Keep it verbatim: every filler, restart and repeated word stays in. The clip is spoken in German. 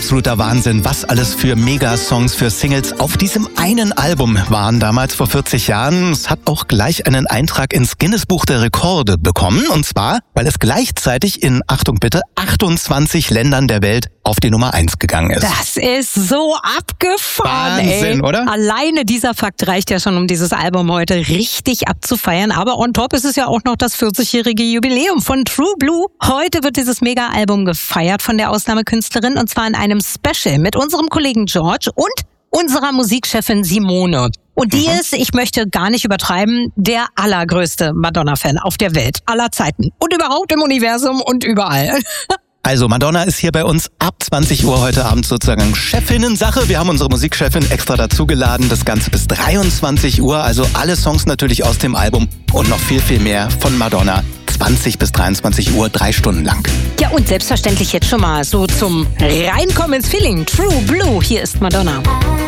absoluter Wahnsinn, was alles für Megasongs, für Singles auf diesem einen Album waren damals vor vierzig Jahren. Es hat auch gleich einen Eintrag ins Guinness-Buch der Rekorde bekommen. Und zwar, weil es gleichzeitig in, Achtung bitte, achtundzwanzig Ländern der Welt auf die Nummer eins gegangen ist. Das ist so abgefahren, Wahnsinn, ey. oder? Alleine dieser Fakt reicht ja schon, um dieses Album heute richtig abzufeiern. Aber on top ist es ja auch noch das vierzigjährige Jubiläum von True Blue. Heute wird dieses Mega-Album gefeiert von der Ausnahmekünstlerin und zwar in einem Special mit unserem Kollegen George und unserer Musikchefin Simone. Und die mhm. ist, ich möchte gar nicht übertreiben, der allergrößte Madonna-Fan auf der Welt aller Zeiten. Und überhaupt im Universum und überall. Also Madonna ist hier bei uns ab zwanzig Uhr heute Abend sozusagen Chefinnen-Sache. Wir haben unsere Musikchefin extra dazugeladen, das Ganze bis dreiundzwanzig Uhr. Also alle Songs natürlich aus dem Album und noch viel, viel mehr von Madonna. zwanzig bis dreiundzwanzig Uhr, drei Stunden lang. Ja, und selbstverständlich jetzt schon mal so zum Reinkommen ins Feeling. True Blue, hier ist Madonna.